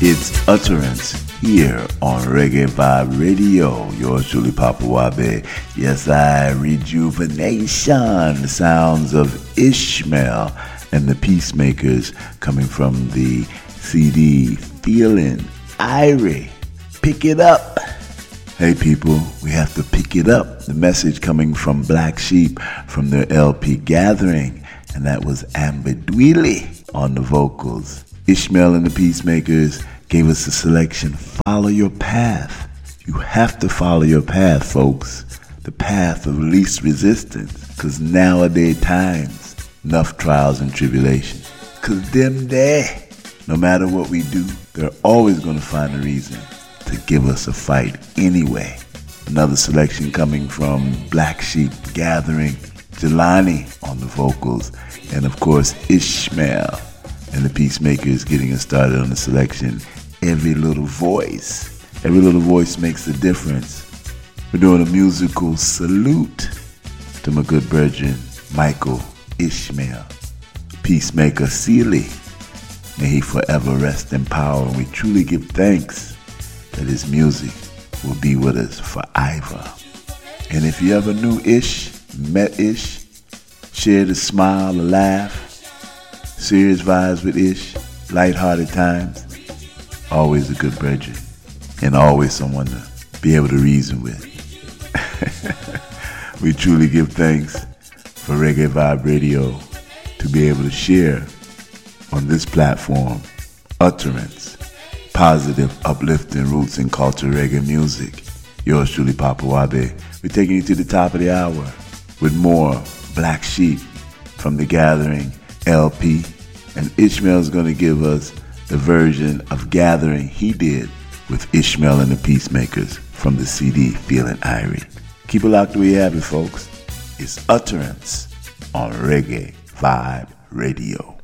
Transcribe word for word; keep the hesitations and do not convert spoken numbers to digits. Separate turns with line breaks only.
It's Utterance here on Reggae Vibe Radio. Yours truly, Papa Wabe. Yes, I Rejuvenation. The sounds of Ishmael and the Peacemakers coming from the C D Feeling Irie. Pick it up. Hey people, we have to pick it up. The message coming from Black Sheep from their L P Gathering, and that was Amber Dwelly on the vocals. Ishmael and the Peacemakers gave us a selection, Follow Your Path. You have to follow your path, folks. The path of least resistance. Because nowadays times, enough trials and tribulations. Because them there, no matter what we do, they're always going to find a reason to give us a fight anyway. Another selection coming from Black Sheep Gathering, Jelani on the vocals, and of course Ishmael and the Peacemakers getting us started on the selection, Every Little Voice. Every little voice makes a difference. We're doing a musical salute to my good brethren, Michael Ishmael, Peacemaker Sealy. May he forever rest in power, and we truly give thanks that his music will be with us forever. And if you ever knew Ish, met Ish, shared a smile, a laugh, serious vibes with Ish, lighthearted times, always a good brethren, and always someone to be able to reason with. We truly give thanks for Reggae Vibe Radio to be able to share on this platform, Utterance, positive, uplifting roots and culture reggae music. Yours truly, Papa Wabe. We're taking you to the top of the hour with more Black Sheep from the Gathering L P. And Ishmael's going to give us the version of Gathering he did with Ishmael and the Peacemakers from the C D Feeling Irie. Keep it locked where you have it, folks. It's Utterance on Reggae Vibe Radio.